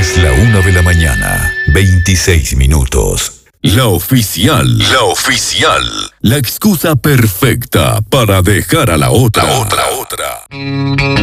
Es la 1 de la mañana, 26 minutos. La oficial. La oficial. La excusa perfecta para dejar a la otra.